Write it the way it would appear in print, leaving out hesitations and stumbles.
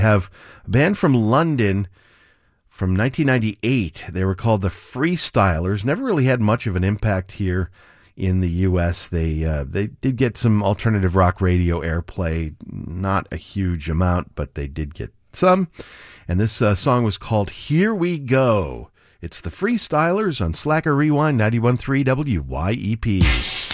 Have a band from London from 1998. They were called the Freestylers. Never really had much of an impact here in the U.S. They did get some alternative rock radio airplay, not a huge amount, but they did get some. And this song was called Here We Go. It's the Freestylers on Slacker Rewind 91.3 WYEP.